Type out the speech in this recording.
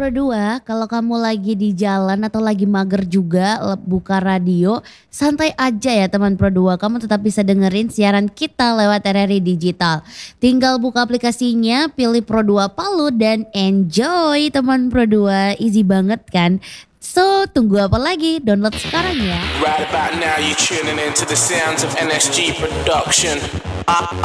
Pro 2, kalau kamu lagi di jalan atau lagi mager juga buka radio, santai aja ya teman Pro 2. Kamu tetap bisa dengerin siaran kita lewat RRI Digital. Tinggal buka aplikasinya, pilih Pro 2 Palu dan enjoy teman Pro 2. Easy banget kan? So, tunggu apa lagi? Download sekarang ya. Right about now, you tuning into the sounds of NSG production.